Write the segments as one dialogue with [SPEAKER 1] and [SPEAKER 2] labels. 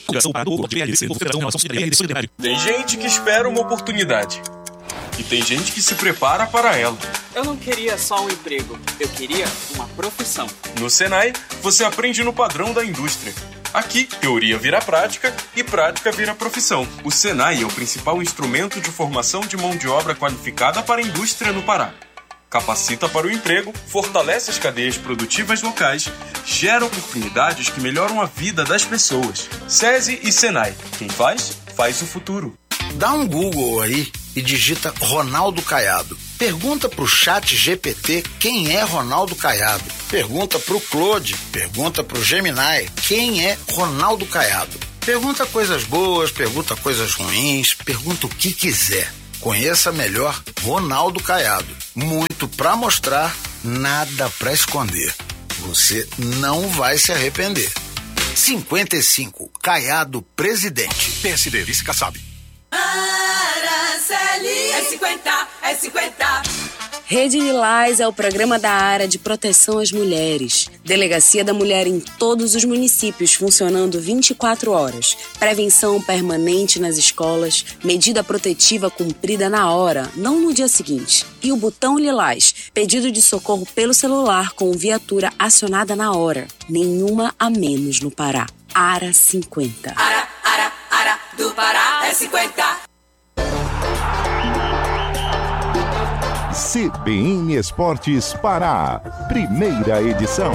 [SPEAKER 1] Tem gente que espera uma oportunidade. E tem gente que se prepara para ela.
[SPEAKER 2] Eu não queria só um emprego, eu queria uma profissão.
[SPEAKER 1] No Senai, você aprende no padrão da indústria. Aqui, teoria vira prática e prática vira profissão. O Senai é o principal instrumento de formação de mão de obra qualificada para a indústria no Pará. Capacita para o emprego, fortalece as cadeias produtivas locais, gera oportunidades que melhoram a vida das pessoas. SESI e Senai. Quem faz, faz o futuro.
[SPEAKER 3] Dá um Google aí e digita Ronaldo Caiado. Pergunta pro chat GPT quem é Ronaldo Caiado. Pergunta pro Claude, pergunta pro Gemini quem é Ronaldo Caiado. Pergunta coisas boas, pergunta coisas ruins, pergunta o que quiser. Conheça melhor Ronaldo Caiado. Muito pra mostrar, nada pra esconder. Você não vai se arrepender. 55, Caiado presidente.
[SPEAKER 4] PSD, vice-Kassab.
[SPEAKER 5] Araceli, é 50, é 50.
[SPEAKER 6] Rede Lilás é o programa da área de proteção às mulheres. Delegacia da Mulher em todos os municípios, funcionando 24 horas. Prevenção permanente nas escolas, medida protetiva cumprida na hora, não no dia seguinte. E o botão Lilás, pedido de socorro pelo celular com viatura acionada na hora. Nenhuma a menos no Pará. Ara 50.
[SPEAKER 5] Ara do Pará é 50.
[SPEAKER 7] CBN Esportes Pará, primeira edição.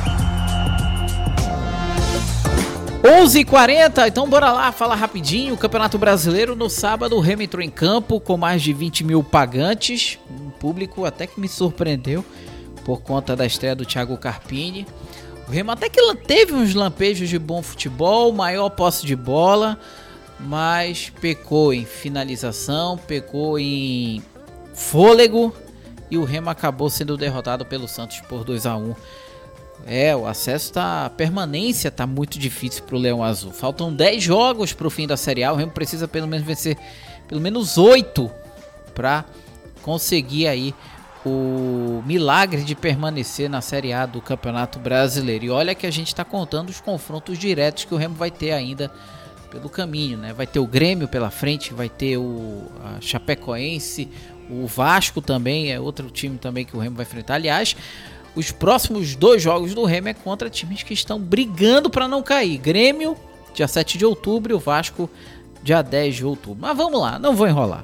[SPEAKER 8] 11h40, então bora lá falar rapidinho. O Campeonato Brasileiro no sábado, o Remo entrou em campo com mais de 20 mil pagantes. Um público até que me surpreendeu por conta da estreia do Thiago Carpini. O Remo até que teve uns lampejos de bom futebol, maior posse de bola, mas pecou em finalização, pecou em fôlego e o Remo acabou sendo derrotado pelo Santos por 2-1. O acesso a permanência tá muito difícil pro Leão Azul. Faltam 10 jogos pro fim da Série A. O Remo precisa pelo menos vencer pelo menos 8 para conseguir aí o milagre de permanecer na Série A do Campeonato Brasileiro. E olha que a gente tá contando os confrontos diretos que o Remo vai ter ainda pelo caminho, né? Vai ter o Grêmio pela frente, vai ter a Chapecoense, o Vasco também é outro time também que o Remo vai enfrentar. Aliás, os próximos 2 jogos do Remo é contra times que estão brigando para não cair. Grêmio, dia 7 de outubro, e o Vasco, dia 10 de outubro. Mas vamos lá, não vou enrolar.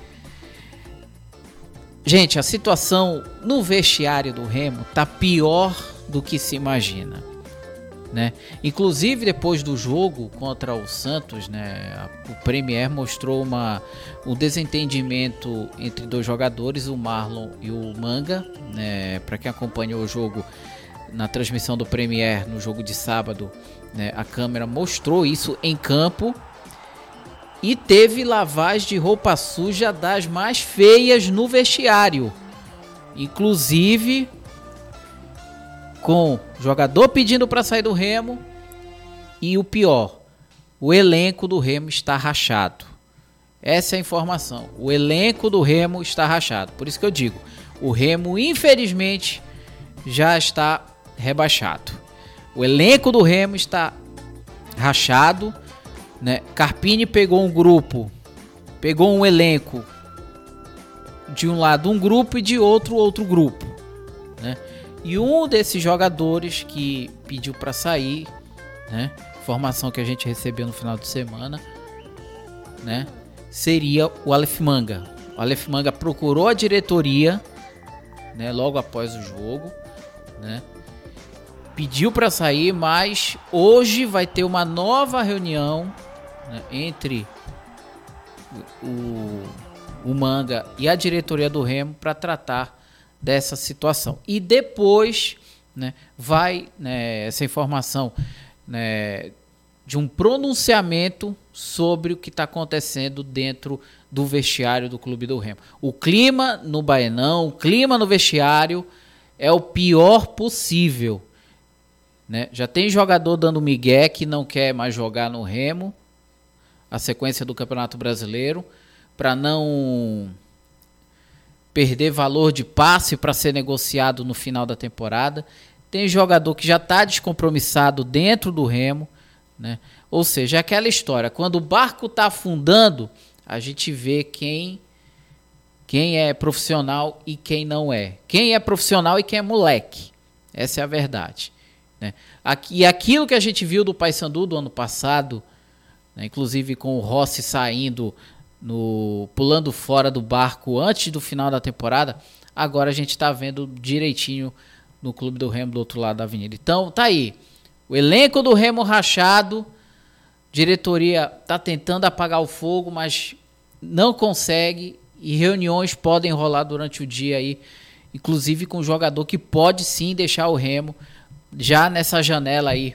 [SPEAKER 8] Gente, a situação no vestiário do Remo tá pior do que se imagina, né? Inclusive depois do jogo contra o Santos, né, o Premier mostrou um desentendimento entre 2 jogadores, o Marlon e o Manga, né? Para quem acompanhou o jogo na transmissão do Premier no jogo de sábado, né, a câmera mostrou isso em campo. E teve lavagem de roupa suja das mais feias no vestiário, inclusive com jogador pedindo para sair do Remo. E o pior, o elenco do Remo está rachado. Essa é a informação. O elenco do Remo está rachado. Por isso que eu digo, o Remo infelizmente já está rebaixado. O elenco do Remo está rachado, né? Carpini pegou um elenco de um lado um grupo e de outro grupo, né? E um desses jogadores que pediu para sair, né? Informação que a gente recebeu no final de semana, né? Seria o Aleph Manga. O Aleph Manga procurou a diretoria, né? Logo após o jogo, né? Pediu para sair, mas hoje vai ter uma nova reunião, né, entre o Manga e a diretoria do Remo para tratar dessa situação. E depois, né, vai, né, essa informação, né, de um pronunciamento sobre o que está acontecendo dentro do vestiário do Clube do Remo. O clima no Baenão, o clima no vestiário é o pior possível, né? Já tem jogador dando migué que não quer mais jogar no Remo, a sequência do Campeonato Brasileiro, para não perder valor de passe para ser negociado no final da temporada. Tem jogador que já está descompromissado dentro do Remo, né? Ou seja, aquela história, quando o barco está afundando, a gente vê quem é profissional e quem não é. Quem é profissional e quem é moleque. Essa é a verdade, né? E aquilo que a gente viu do Paysandu do ano passado, né, inclusive com o Rossi saindo, pulando fora do barco antes do final da temporada, agora a gente está vendo direitinho no Clube do Remo do outro lado da avenida. Então, tá aí. O elenco do Remo rachado, diretoria tá tentando apagar o fogo, mas não consegue, e reuniões podem rolar durante o dia aí, inclusive com o jogador que pode sim deixar o Remo já nessa janela aí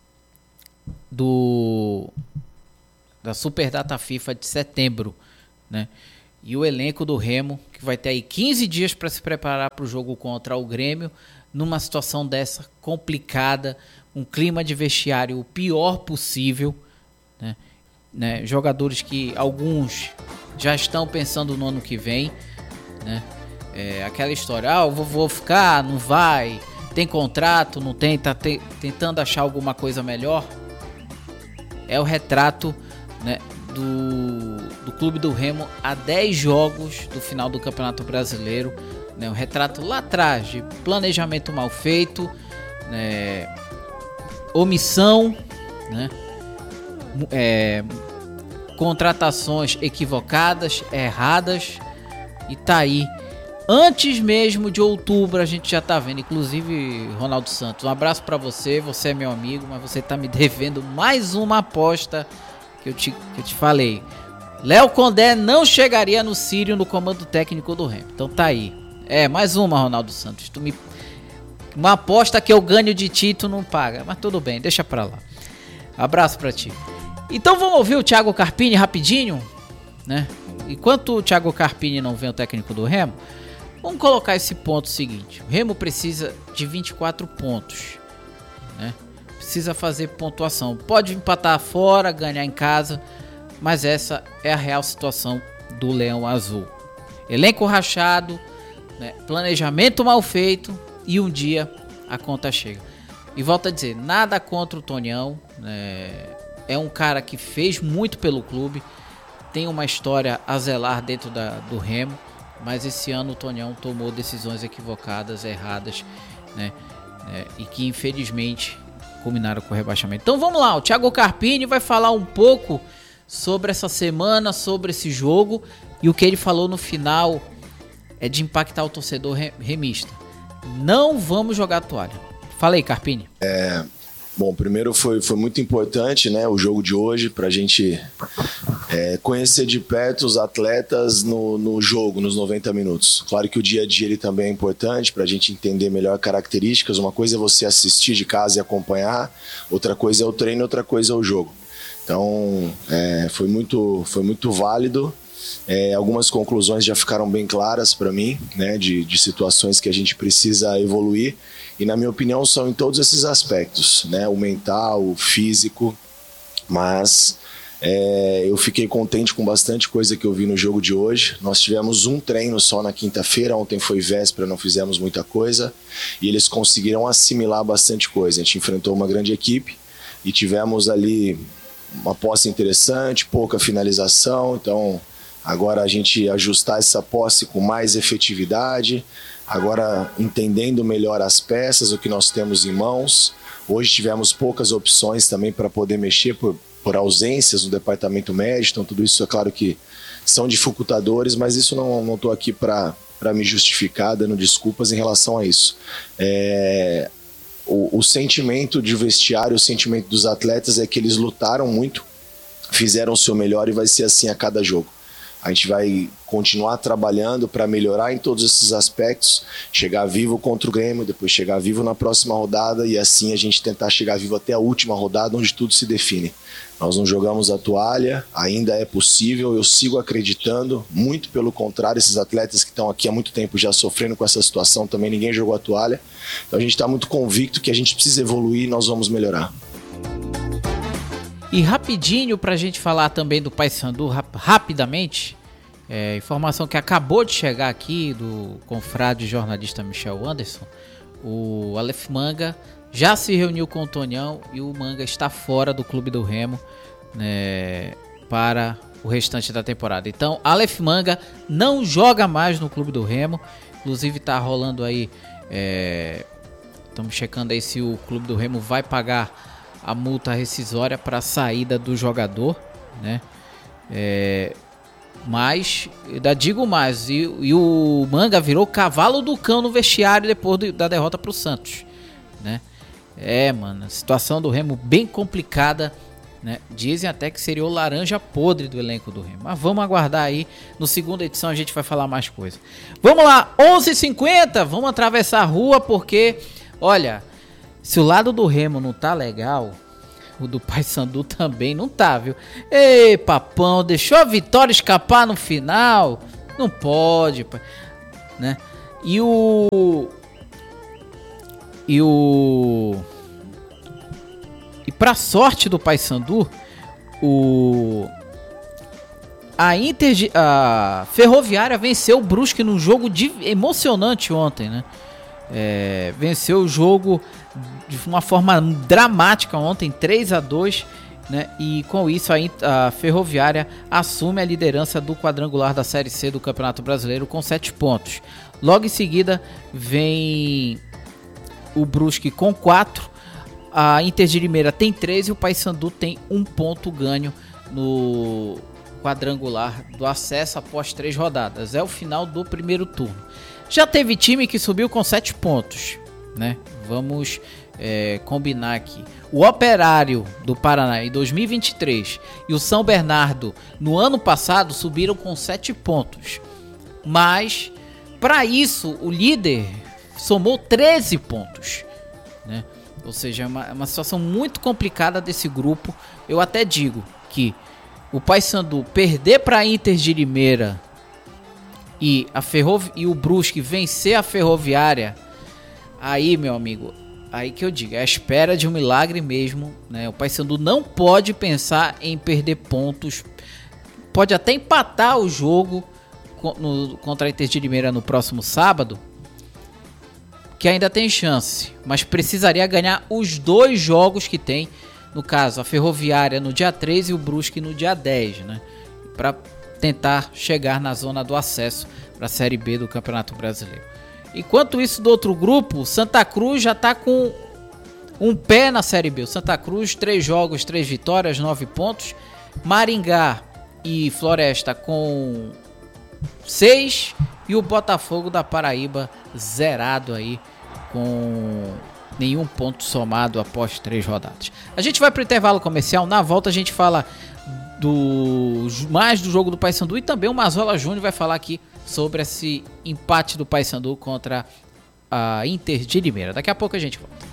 [SPEAKER 8] da Super Data FIFA de setembro, né? E o elenco do Remo, que vai ter aí 15 dias para se preparar para o jogo contra o Grêmio, numa situação dessa complicada, um clima de vestiário o pior possível, né? Jogadores que alguns já estão pensando no ano que vem, né? Aquela história, eu vou ficar, não vai, tem contrato, não tem, tá tentando achar alguma coisa melhor. É o retrato, né, do Clube do Remo a 10 jogos do final do Campeonato Brasileiro, né? Um retrato lá atrás de planejamento mal feito, né, omissão, né, contratações equivocadas, erradas, e tá aí. Antes mesmo de outubro a gente já tá vendo, inclusive Ronaldo Santos, um abraço pra você, você é meu amigo, mas você tá me devendo mais uma aposta que eu te falei. Léo Condé não chegaria no Sírio no comando técnico do Remo, então tá aí. Mais uma, Ronaldo Santos, uma aposta que eu ganho de ti, tu não paga, mas tudo bem, deixa pra lá. Abraço pra ti. Então vamos ouvir o Thiago Carpini rapidinho, né? Enquanto o Thiago Carpini não vem, o técnico do Remo, vamos colocar esse ponto seguinte: o Remo precisa de 24 pontos, né? Precisa fazer pontuação. Pode empatar fora, ganhar em casa, mas essa é a real situação do Leão Azul. Elenco rachado, né? Planejamento mal feito, e um dia a conta chega. E volto a dizer, nada contra o Tonhão, né? É um cara que fez muito pelo clube, tem uma história a zelar dentro do Remo, mas esse ano o Tonhão tomou decisões equivocadas, erradas, né? E que infelizmente culminaram com o rebaixamento. Então vamos lá, o Thiago Carpini vai falar um pouco sobre essa semana, sobre esse jogo, e o que ele falou no final é de impactar o torcedor remista. Não vamos jogar a toalha. Fala aí, Carpini.
[SPEAKER 4] Bom, primeiro foi muito importante, né, o jogo de hoje, para a gente conhecer de perto os atletas no jogo, nos 90 minutos. Claro que o dia a dia ele também é importante para a gente entender melhor características. Uma coisa é você assistir de casa e acompanhar, outra coisa é o treino, outra coisa é o jogo. Então, foi muito válido. Algumas conclusões já ficaram bem claras para mim, né, de situações que a gente precisa evoluir. E, na minha opinião, são em todos esses aspectos, né? O mental, o físico, mas eu fiquei contente com bastante coisa que eu vi no jogo de hoje. Nós tivemos um treino só na quinta-feira, ontem foi véspera, não fizemos muita coisa, e eles conseguiram assimilar bastante coisa. A gente enfrentou uma grande equipe e tivemos ali uma posse interessante, pouca finalização, então agora a gente ajustar essa posse com mais efetividade, agora entendendo melhor as peças, o que nós temos em mãos. Hoje tivemos poucas opções também para poder mexer por ausências no departamento médico, então tudo isso é claro que são dificultadores, mas isso não estou aqui para me justificar, dando desculpas em relação a isso. O sentimento de vestiário, o sentimento dos atletas é que eles lutaram muito, fizeram o seu melhor, e vai ser assim a cada jogo. A gente vai continuar trabalhando para melhorar em todos esses aspectos, chegar vivo contra o Grêmio, depois chegar vivo na próxima rodada, e assim a gente tentar chegar vivo até a última rodada, onde tudo se define. Nós não jogamos a toalha, ainda é possível, eu sigo acreditando, muito pelo contrário, esses atletas que estão aqui há muito tempo já sofrendo com essa situação, também ninguém jogou a toalha. Então a gente está muito convicto que a gente precisa evoluir e nós vamos melhorar.
[SPEAKER 8] E rapidinho pra gente falar também do Paysandu, rapidamente, informação que acabou de chegar aqui do confrade jornalista Michel Anderson, o Aleph Manga já se reuniu com o Tonhão e o Manga está fora do Clube do Remo, né, para o restante da temporada. Então, Aleph Manga não joga mais no Clube do Remo. Inclusive tá rolando aí, estamos checando aí se o Clube do Remo vai pagar a multa rescisória para a saída do jogador, né? Mas, ainda digo mais, e o Manga virou cavalo do cão no vestiário depois da derrota pro Santos, né? Mano, a situação do Remo bem complicada, né? Dizem até que seria o laranja podre do elenco do Remo. Mas vamos aguardar aí. No segunda edição a gente vai falar mais coisa. Vamos lá, 11h50. Vamos atravessar a rua porque, olha, se o lado do Remo não tá legal, o do Paysandu também não tá, viu? Ei, papão, deixou a vitória escapar no final? Não pode, né? E pra sorte do Paysandu, a Ferroviária venceu o Brusque num jogo emocionante ontem, né? Venceu o jogo de uma forma dramática ontem, 3-2, né? E com isso a Ferroviária assume a liderança do quadrangular da Série C do Campeonato Brasileiro com 7 pontos. Logo em seguida vem o Brusque com 4, a Inter de Limeira tem 3 e o Paysandu tem 1 ponto ganho no quadrangular do acesso após 3 rodadas. É o final do primeiro turno. Já teve time que subiu com 7 pontos, né? Vamos combinar aqui. O Operário do Paraná em 2023 e o São Bernardo no ano passado subiram com 7 pontos. Mas, para isso, o líder somou 13 pontos, né? Ou seja, é uma situação muito complicada desse grupo. Eu até digo que o Paysandu perder para a Inter de Limeira e o Brusque vencer a Ferroviária, aí, meu amigo, aí que eu digo, é a espera de um milagre mesmo, né? O Paysandu não pode pensar em perder pontos. Pode até empatar o jogo contra a Inter de Limeira no próximo sábado, que ainda tem chance, mas precisaria ganhar os 2 jogos que tem, no caso, a Ferroviária no dia 3 e o Brusque no dia 10, né? Para tentar chegar na zona do acesso para a Série B do Campeonato Brasileiro. Enquanto isso, do outro grupo, o Santa Cruz já está com um pé na Série B. O Santa Cruz, 3 jogos, 3 vitórias, 9 pontos. Maringá e Floresta com 6 e o Botafogo da Paraíba zerado aí, com nenhum ponto somado após 3 rodadas. A gente vai para o intervalo comercial. Na volta a gente fala mais do jogo do Paysandu e também o Mazola Júnior vai falar aqui sobre esse empate do Paysandu contra a Inter de Limeira. Daqui a pouco a gente volta.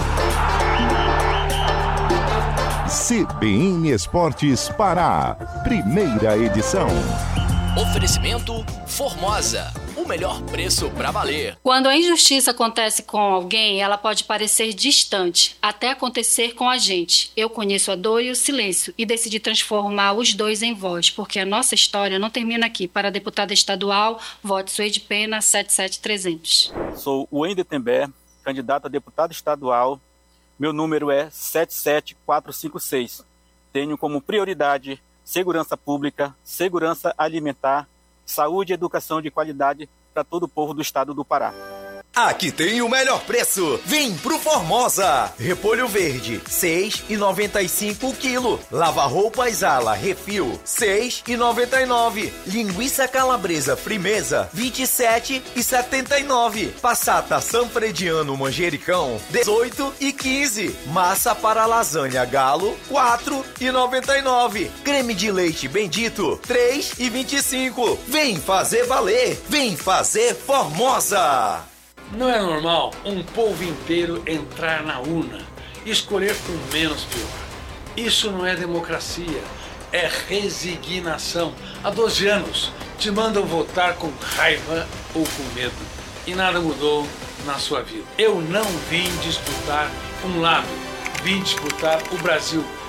[SPEAKER 7] CBN Esportes Pará, primeira edição.
[SPEAKER 9] Oferecimento Formosa, o melhor preço pra valer.
[SPEAKER 10] Quando a injustiça acontece com alguém, ela pode parecer distante, até acontecer com a gente. Eu conheço a dor e o silêncio e decidi transformar os dois em voz, porque a nossa história não termina aqui. Para a deputada estadual, vote Suede Pena 77300.
[SPEAKER 11] Sou o Wender Tembé, candidato a deputado estadual. Meu número é 77456. Tenho como prioridade segurança pública, segurança alimentar, saúde e educação de qualidade para todo o povo do estado do Pará.
[SPEAKER 12] Aqui tem o melhor preço. Vem pro Formosa. Repolho verde, 6,95 o quilo. Lava-roupas Ala Refil, 6,99. Linguiça calabresa Frimeza, 27,79. Passata Sanfrediano Manjericão, 18,15. Massa para lasanha Galo, 4,99. Creme de leite Bendito, 3,25. Vem fazer valer. Vem fazer Formosa.
[SPEAKER 13] Não é normal um povo inteiro entrar na urna e escolher o menos pior. Isso não é democracia, é resignação. Há 12 anos te mandam votar com raiva ou com medo e nada mudou na sua vida. Eu não vim disputar um lado, vim disputar o Brasil.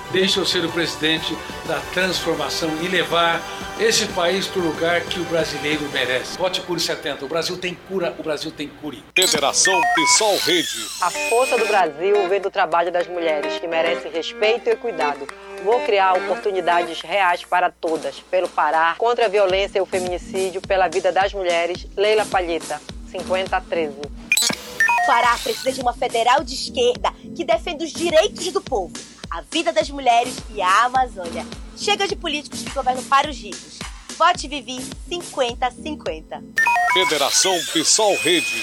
[SPEAKER 13] Deixe eu ser o presidente da transformação e levar esse país para o lugar que o brasileiro merece. Vote Cure 70. O Brasil tem cura, o Brasil tem cure.
[SPEAKER 14] Federação PSOL Rede.
[SPEAKER 15] A força do Brasil vem do trabalho das mulheres, que merecem respeito e cuidado. Vou criar oportunidades reais para todas. Pelo Pará, contra a violência e o feminicídio, pela vida das mulheres. Leila Palheta, 5013.
[SPEAKER 16] O Pará precisa de uma federal de esquerda que defenda os direitos do povo, a vida das mulheres e a Amazônia. Chega de políticos que governam para os ricos. Vote Vivi 50-50.
[SPEAKER 14] Federação PSOL Rede.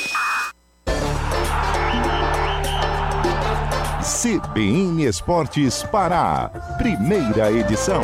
[SPEAKER 7] CBN Esportes Pará, primeira edição.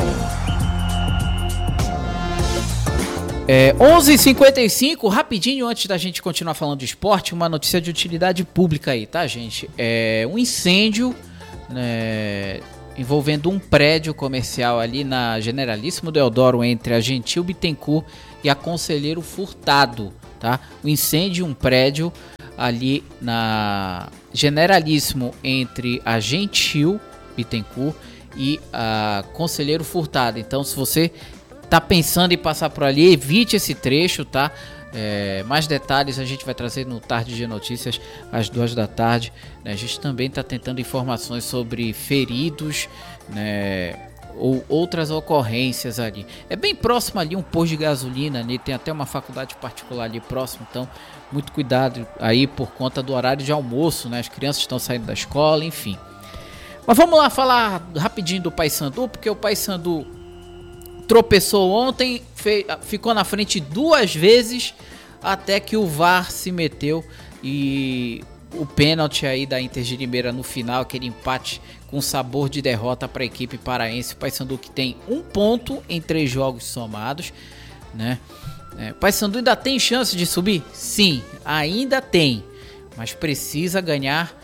[SPEAKER 8] 11h55, rapidinho antes da gente continuar falando de esporte, uma notícia de utilidade pública aí, tá, gente? Um incêndio, né, envolvendo um prédio comercial ali na Generalíssimo Deodoro, entre a Gentil Bittencourt e a Conselheiro Furtado, tá? O incêndio, um prédio ali na Generalíssimo entre a Gentil Bittencourt e a Conselheiro Furtado. Então, se você tá pensando em passar por ali, evite esse trecho, tá? Mais detalhes a gente vai trazer no Tarde de Notícias às 2 da tarde. Né? A gente também está tentando informações sobre feridos, né? Ou outras ocorrências ali. É bem próximo ali um posto de gasolina, ali tem até uma faculdade particular ali próximo, então muito cuidado aí por conta do horário de almoço, né? As crianças estão saindo da escola, enfim. Mas vamos lá falar rapidinho do Paysandu, porque o Paysandu tropeçou ontem, ficou na frente 2 vezes, até que o VAR se meteu e o pênalti aí da Inter de Limeira no final, aquele empate com sabor de derrota para a equipe paraense. O Paysandu que tem 1 ponto em 3 jogos somados, né? O Paysandu ainda tem chance de subir? Sim, ainda tem, mas precisa ganhar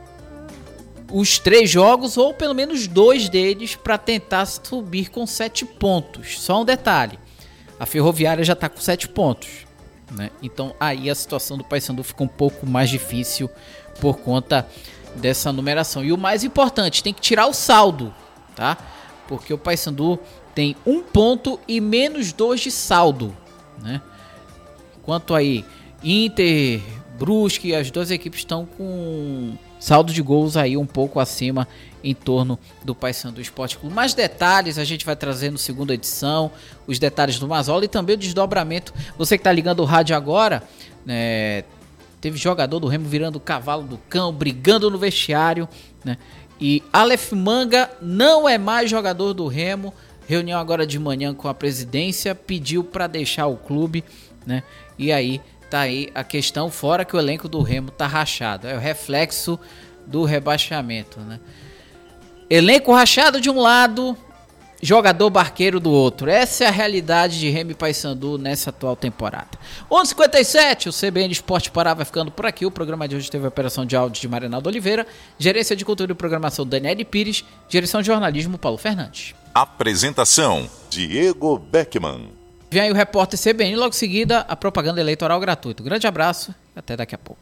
[SPEAKER 8] os 3 jogos ou pelo menos 2 deles para tentar subir com 7 pontos. Só um detalhe, a Ferroviária já está com 7 pontos, né? Então aí a situação do Paysandu fica um pouco mais difícil por conta dessa numeração. E o mais importante, tem que tirar o saldo, tá? Porque o Paysandu tem 1 ponto e menos 2 de saldo, né? Quanto aí Inter, Brusque, as 2 equipes estão com saldo de gols aí um pouco acima em torno do Paysandu Esporte Clube. Mais detalhes a gente vai trazer no segunda edição, os detalhes do Mazola e também o desdobramento. Você que está ligando o rádio agora, né, teve jogador do Remo virando cavalo do cão, brigando no vestiário, né? E Aleph Manga não é mais jogador do Remo. Reunião agora de manhã com a presidência, pediu para deixar o clube, né? E aí tá aí a questão, fora que o elenco do Remo tá rachado. É o reflexo do rebaixamento, né? Elenco rachado de um lado, jogador barqueiro do outro. Essa é a realidade de Remo e Paysandu nessa atual temporada. 11h57, o CBN Esporte Pará vai ficando por aqui. O programa de hoje teve a operação de áudio de Marinaldo Oliveira, gerência de conteúdo e programação Daniele Pires, direção de jornalismo Paulo Fernandes.
[SPEAKER 7] Apresentação, Diego Beckman.
[SPEAKER 8] Vem aí o repórter CBN, logo em seguida a propaganda eleitoral gratuita. Grande abraço e até daqui a pouco.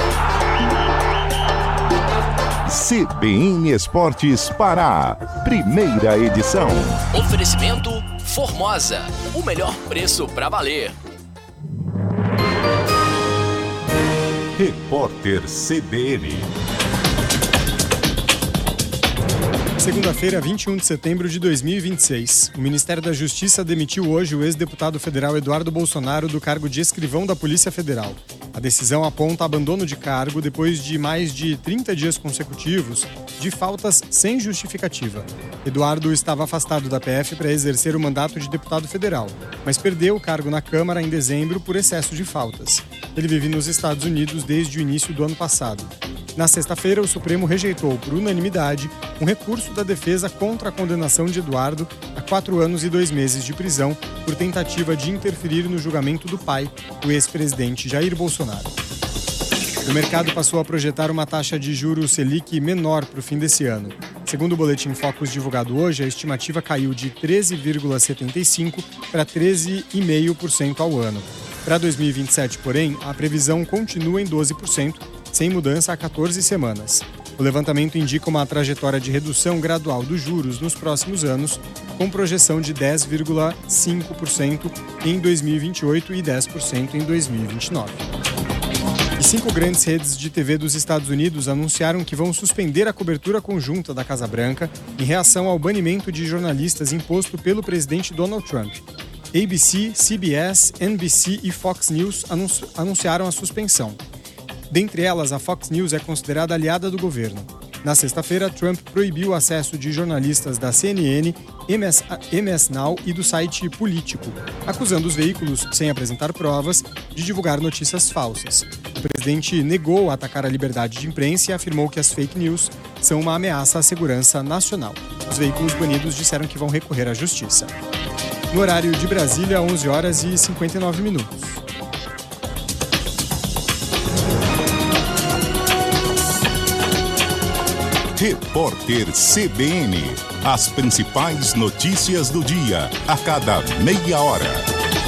[SPEAKER 7] CBN Esportes Pará, primeira edição.
[SPEAKER 9] Oferecimento Formosa, o melhor preço para valer.
[SPEAKER 7] Repórter CBN.
[SPEAKER 17] Segunda-feira, 21 de setembro de 2026. O Ministério da Justiça demitiu hoje o ex-deputado federal Eduardo Bolsonaro do cargo de escrivão da Polícia Federal. A decisão aponta abandono de cargo depois de mais de 30 dias consecutivos de faltas sem justificativa. Eduardo estava afastado da PF para exercer o mandato de deputado federal, mas perdeu o cargo na Câmara em dezembro por excesso de faltas. Ele vive nos Estados Unidos desde o início do ano passado. Na sexta-feira, o Supremo rejeitou, por unanimidade, um recurso da defesa contra a condenação de Eduardo a 4 anos e 2 meses de prisão por tentativa de interferir no julgamento do pai, o ex-presidente Jair Bolsonaro. O mercado passou a projetar uma taxa de juros Selic menor para o fim desse ano. Segundo o Boletim Focus divulgado hoje, a estimativa caiu de 13,75% para 13,5% ao ano. Para 2027, porém, a previsão continua em 12%, sem mudança há 14 semanas. O levantamento indica uma trajetória de redução gradual dos juros nos próximos anos, com projeção de 10,5% em 2028 e 10% em 2029. E 5 grandes redes de TV dos Estados Unidos anunciaram que vão suspender a cobertura conjunta da Casa Branca em reação ao banimento de jornalistas imposto pelo presidente Donald Trump. ABC, CBS, NBC e Fox News anunciaram a suspensão. Dentre elas, a Fox News é considerada aliada do governo. Na sexta-feira, Trump proibiu o acesso de jornalistas da CNN, MS Now e do site Político, acusando os veículos, sem apresentar provas, de divulgar notícias falsas. O presidente negou atacar a liberdade de imprensa e afirmou que as fake news são uma ameaça à segurança nacional. Os veículos banidos disseram que vão recorrer à justiça. No horário de Brasília, 11 horas e 59 minutos.
[SPEAKER 7] Repórter CBN. As principais notícias do dia, a cada meia hora.